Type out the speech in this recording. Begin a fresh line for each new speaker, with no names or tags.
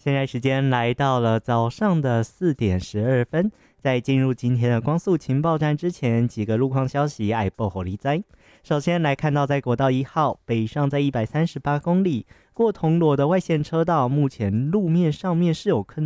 现在时间来到了早上的4点12分，在进入今天的光速情报站之前，几个路况消息爱报火力灾。首先来看到，在国道1号北上在138公里过铜锣的外线车道，目前路面上面是有坑